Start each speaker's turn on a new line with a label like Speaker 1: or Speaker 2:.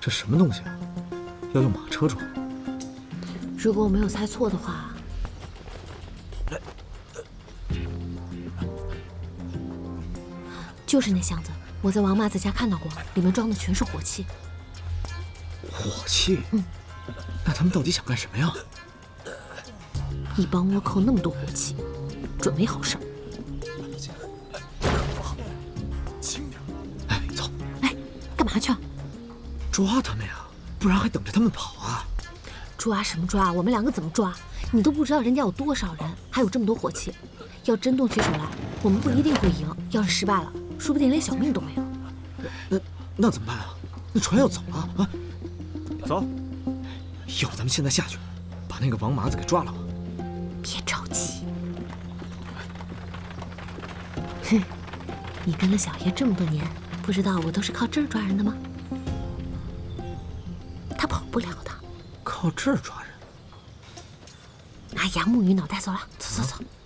Speaker 1: 这什么东西啊？要用马车装？
Speaker 2: 如果我没有猜错的话，就是那箱子。我在王麻子家看到过，里面装的全是火器。
Speaker 1: 火器？那他们到底想干什么呀？
Speaker 2: 一帮倭寇那么多火器，准没好事儿。
Speaker 1: 哎，走！
Speaker 2: 哎，干嘛去啊？
Speaker 1: 抓他们呀，不然还等着他们跑啊！
Speaker 2: 抓什么抓？我们两个怎么抓？你都不知道人家有多少人，还有这么多火器。要真动起手来，我们不一定会赢。要是失败了，说不定连小命都没有。
Speaker 1: 那怎么办啊？那船要走了啊！
Speaker 3: 走，
Speaker 1: 要不咱们现在下去，把那个王麻子给抓了吧？
Speaker 2: 别着急。哼，你跟了小爷这么多年，不知道我都是靠这儿抓人的吗？他跑不了的。
Speaker 1: 靠这儿抓人？
Speaker 2: 拿牙木鱼脑袋走了，走走走。